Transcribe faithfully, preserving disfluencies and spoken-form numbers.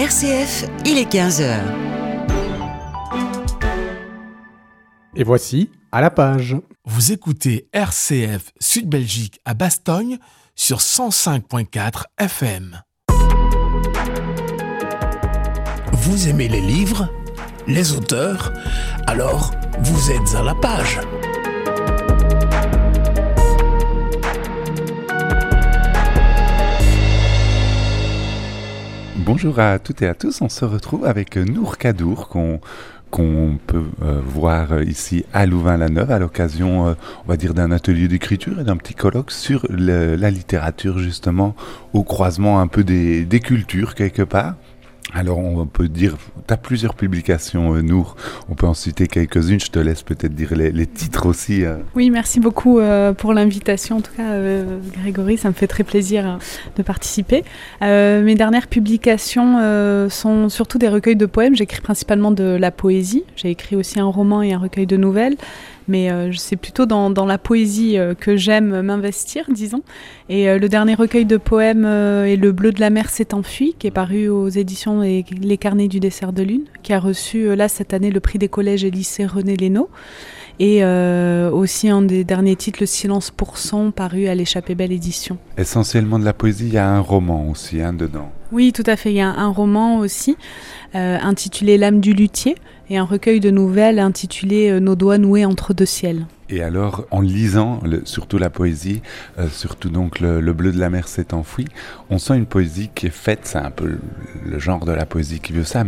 R C F, il est quinze heures. Et voici À la page. Vous écoutez R C F Sud Belgique à Bastogne sur cent cinq virgule quatre F M. Vous aimez les livres, les auteurs? Alors, vous êtes à la page. Bonjour à toutes et à tous, on se retrouve avec Nour Kadour qu'on, qu'on peut euh, voir ici à Louvain-la-Neuve à l'occasion, euh, on va dire, d'un atelier d'écriture et d'un petit colloque sur le, la littérature justement au croisement un peu des, des cultures quelque part. Alors on peut dire, tu as plusieurs publications, euh, Nour, on peut en citer quelques-unes, je te laisse peut-être dire les, les titres aussi. Euh. Oui, merci beaucoup euh, pour l'invitation, en tout cas euh, Grégory, ça me fait très plaisir euh, de participer. Euh, mes dernières publications euh, sont surtout des recueils de poèmes, j'écris principalement de la poésie, j'ai écrit aussi un roman et un recueil de nouvelles, mais euh, c'est plutôt dans, dans la poésie euh, que j'aime m'investir, disons. Et euh, le dernier recueil de poèmes euh, est Le bleu de la mer s'est enfui, qui est paru aux éditions Les, Les Carnets du dessert de lune, qui a reçu euh, là cette année le prix des collèges et lycées René Lénaud. Et euh, aussi un des derniers titres, Le silence pour son, paru à l'Échappée Belle édition. Essentiellement de la poésie, il y a un roman aussi hein, dedans. Oui, tout à fait, il y a un, un roman aussi, euh, intitulé L'âme du luthier, et un recueil de nouvelles intitulé euh, Nos doigts noués entre deux ciels. Et alors, en lisant le, surtout la poésie, euh, surtout donc le, le bleu de la mer s'est enfui, on sent une poésie qui est faite, c'est un peu le, le genre de la poésie qui veut ça,